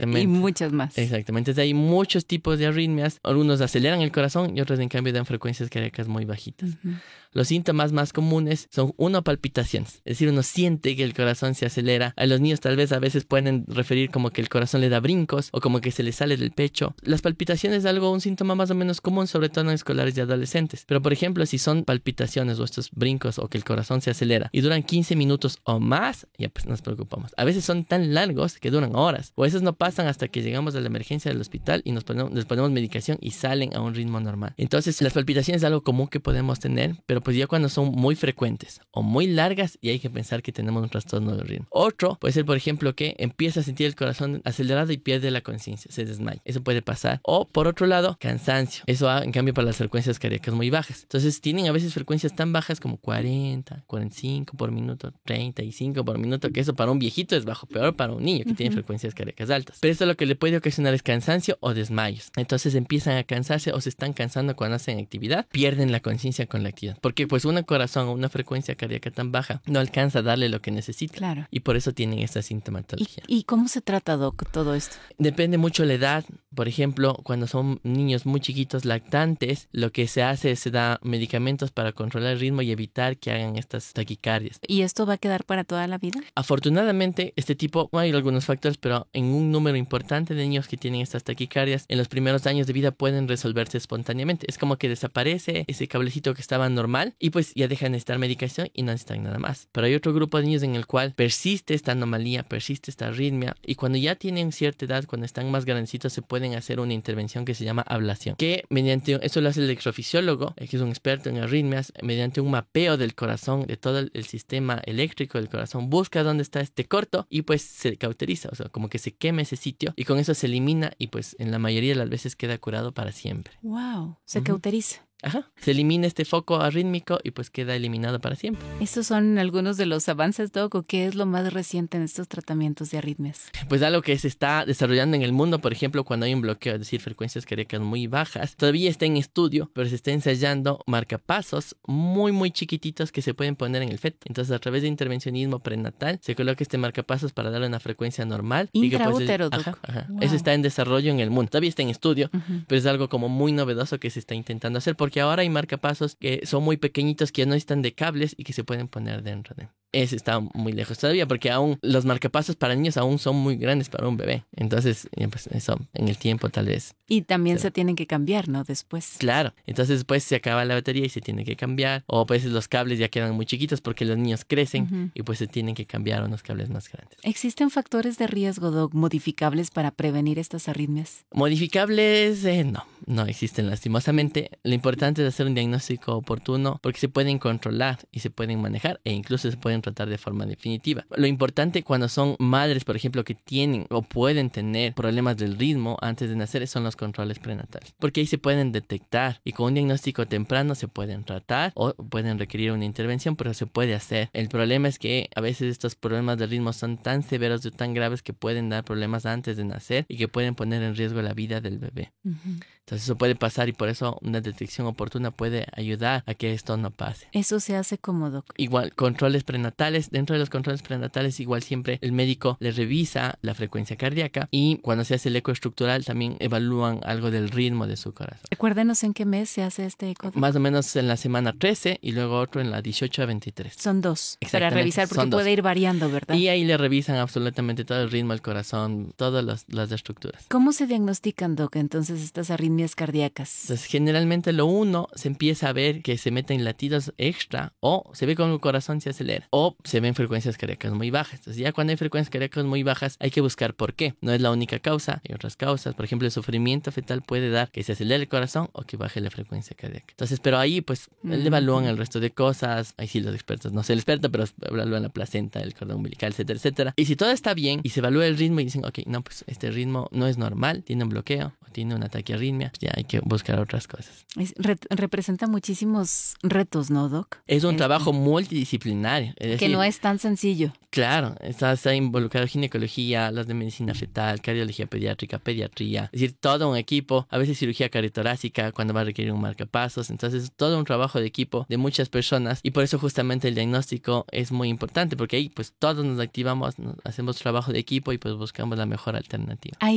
Exactamente. Y muchas más. Exactamente. Entonces hay muchos tipos de arritmias. Algunos aceleran el corazón y otros en cambio dan frecuencias cardíacas muy bajitas. Los síntomas más comunes son, uno, palpitaciones. Es decir, uno siente que el corazón se acelera. A los niños tal vez a veces pueden referir como que el corazón le da brincos o como que se le sale del pecho. Las palpitaciones es un síntoma más o menos común, sobre todo en escolares y adolescentes. Pero por ejemplo, si son palpitaciones o estos brincos o que el corazón se acelera y duran 15 minutos o más, ya pues nos preocupamos. A veces son tan largos que duran horas. O a veces no pasan hasta que llegamos a la emergencia del hospital y les ponemos medicación y salen a un ritmo normal. Entonces, las palpitaciones es algo común que podemos tener, pero pues ya cuando son muy frecuentes o muy largas, y hay que pensar que tenemos un trastorno del ritmo. Otro puede ser, por ejemplo, que empieza a sentir el corazón acelerado y pierde la conciencia, se desmaya. Eso puede pasar. O por otro lado, cansancio. Eso en cambio para las frecuencias cardíacas muy bajas. Entonces tienen a veces frecuencias tan bajas como 40, 45 por minuto, 35 por minuto, que eso para un viejito es bajo, peor para un niño que tiene frecuencias cardíacas altas. Pero esto lo que le puede ocasionar es cansancio o desmayos. Entonces empiezan a cansarse o se están cansando cuando hacen actividad, pierden la conciencia con la actividad. Porque pues un corazón o una frecuencia cardíaca tan baja no alcanza a darle lo que necesita. Claro. Y por eso tienen esta sintomatología. ¿Y cómo se trata, Doc, todo esto? Depende mucho la edad. Por ejemplo, cuando son niños muy chiquitos lactantes, lo que se hace es se da medicamentos para controlar el ritmo y evitar que hagan estas taquicardias. ¿Y esto va a quedar para toda la vida? Afortunadamente, este tipo, hay algunos factores, pero en un número importante de niños que tienen estas taquicardias, en los primeros años de vida pueden resolverse espontáneamente. Es como que desaparece ese cablecito que estaba normal y pues ya dejan de necesitar medicación y no necesitan nada más. Pero hay otro grupo de niños en el cual persiste esta anomalía, persiste esta arritmia, y cuando ya tienen cierta edad, cuando están más grandecitos, se pueden hacer una intervención que se llama ablación, que mediante, eso lo hace el electrofisiólogo, que es un experto en arritmias, mediante un mapeo del corazón, de todo el sistema eléctrico del corazón, busca dónde está este corto y pues se cauteriza, o sea, como que se quema ese sitio y con eso se elimina y pues en la mayoría de las veces queda curado para siempre. Wow, se cauteriza. Ajá, se elimina este foco arrítmico y pues queda eliminado para siempre. ¿Estos son algunos de los avances, Doc, o qué es lo más reciente en estos tratamientos de arritmias? Pues algo que se está desarrollando en el mundo, por ejemplo, cuando hay un bloqueo, es decir, frecuencias cardíacas muy bajas, todavía está en estudio, pero se está ensayando marcapasos muy chiquititos que se pueden poner en el feto. Entonces, a través de intervencionismo prenatal, se coloca este marcapasos para darle una frecuencia normal. Intraútero, Doc. Ajá. Wow. Eso está en desarrollo en el mundo. Todavía está en estudio, pero es algo como muy novedoso que se está intentando hacer, porque ahora hay marcapasos que son muy pequeñitos, que no están de cables y que se pueden poner dentro de... Ese está muy lejos todavía, porque aún los marcapasos para niños aún son muy grandes para un bebé. Entonces, pues eso en el tiempo tal vez. Y también se tienen que cambiar, ¿no? Después. Claro. Entonces después se acaba la batería y se tiene que cambiar. O pues los cables ya quedan muy chiquitos porque los niños crecen y pues se tienen que cambiar a unos cables más grandes. ¿Existen factores de riesgo, Doc, modificables para prevenir estas arritmias? Modificables, no existen lastimosamente. Lo importante es hacer un diagnóstico oportuno porque se pueden controlar y se pueden manejar e incluso se pueden tratar de forma definitiva. Lo importante cuando son madres, por ejemplo, que tienen o pueden tener problemas del ritmo antes de nacer son los controles prenatales, porque ahí se pueden detectar y con un diagnóstico temprano se pueden tratar o pueden requerir una intervención, pero se puede hacer. El problema es que a veces estos problemas del ritmo son tan severos y tan graves que pueden dar problemas antes de nacer y que pueden poner en riesgo la vida del bebé. Entonces eso puede pasar y por eso una detección oportuna puede ayudar a que esto no pase. ¿Eso se hace como, Doc? Igual, controles prenatales. Dentro de los controles prenatales, igual siempre el médico le revisa la frecuencia cardíaca y cuando se hace el eco estructural también evalúan algo del ritmo de su corazón. Recuérdenos en qué mes se hace este eco, Doc. Más o menos en la semana 13 y luego otro en la 18 a 23. Son dos para Exactamente, revisar porque puede ir variando, ¿verdad? Y ahí le revisan absolutamente todo el ritmo del corazón, todas las estructuras. ¿Cómo se diagnostican, Doc, entonces estas arritmias cardíacas? Entonces, generalmente lo uno se empieza a ver que se meten latidos extra o se ve como el corazón se acelera o se ven frecuencias cardíacas muy bajas. Entonces, ya cuando hay frecuencias cardíacas muy bajas hay que buscar por qué. No es la única causa, hay otras causas. Por ejemplo, el sufrimiento fetal puede dar que se acelere el corazón o que baje la frecuencia cardíaca. Entonces, pero ahí pues le evalúan el resto de cosas. Ahí sí los expertos, no sé el experto, pero evalúan la placenta, el cordón umbilical, etcétera, etcétera. Y si todo está bien y se evalúa el ritmo y dicen, ok, no, pues este ritmo no es normal, tiene un bloqueo o tiene una taquiarritmia, pues ya hay que buscar otras cosas. Representa muchísimos retos, ¿no, Doc? Es un trabajo multidisciplinario. Es decir, que no es tan sencillo. Claro, está involucrado ginecología, las de medicina fetal, cardiología pediátrica, pediatría, es decir, todo un equipo, a veces cirugía cardiotorácica cuando va a requerir un marcapasos, entonces todo un trabajo de equipo de muchas personas y por eso justamente el diagnóstico es muy importante porque ahí pues todos nos activamos, hacemos trabajo de equipo y pues buscamos la mejor alternativa.